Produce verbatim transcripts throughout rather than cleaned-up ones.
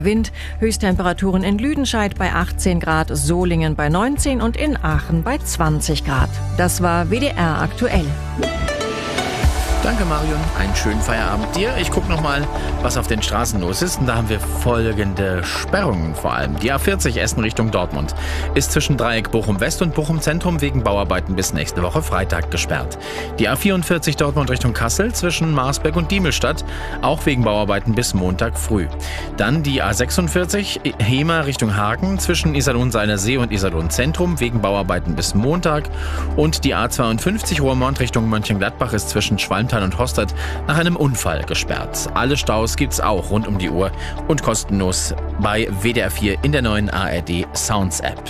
Wind, Höchsttemperaturen in Lüdenscheid bei achtzehn Grad, Solingen bei neunzehn und in Aachen bei zwanzig Grad. Das war W D R aktuell. Danke Marion, einen schönen Feierabend dir. Ich gucke nochmal, was auf den Straßen los ist. Und da haben wir folgende Sperrungen vor allem. Die A vierzig Essen Richtung Dortmund ist zwischen Dreieck Bochum West und Bochum Zentrum wegen Bauarbeiten bis nächste Woche Freitag gesperrt. Die A vierundvierzig Dortmund Richtung Kassel zwischen Marsberg und Diemelstadt auch wegen Bauarbeiten bis Montag früh. Dann die A sechsundvierzig Hema Richtung Hagen zwischen Iserlohn-Seinersee und Iserlohn Zentrum wegen Bauarbeiten bis Montag. Und die A zweiundfünfzig Roermond Richtung Mönchengladbach ist zwischen Schwalmtal und Hostert nach einem Unfall gesperrt. Alle Staus gibt's auch rund um die Uhr und kostenlos bei W D R vier in der neuen A R D Sounds App.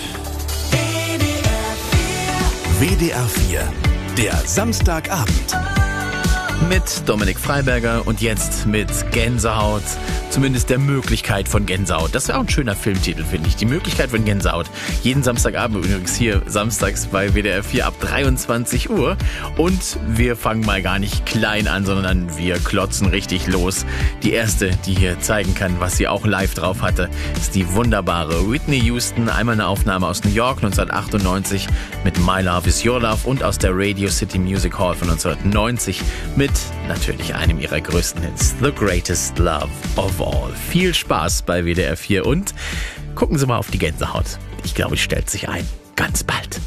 W D R vier, der Samstagabend. Mit Dominik Freiberger und jetzt mit Gänsehaut, zumindest der Möglichkeit von Gänsehaut. Das wäre auch ein schöner Filmtitel, finde ich. Die Möglichkeit von Gänsehaut. Jeden Samstagabend übrigens hier, samstags bei W D R vier ab dreiundzwanzig Uhr. Und wir fangen mal gar nicht klein an, sondern wir klotzen richtig los. Die erste, die hier zeigen kann, was sie auch live drauf hatte, ist die wunderbare Whitney Houston. Einmal eine Aufnahme aus New York neunzehnhundertachtundneunzig mit My Love Is Your Love und aus der Radio City Music Hall von neunzehnhundertneunzig mit natürlich einem ihrer größten Hits, The Greatest Love of All. Viel Spaß bei W D R vier und gucken Sie mal auf die Gänsehaut. Ich glaube, es stellt sich ein. Ganz bald.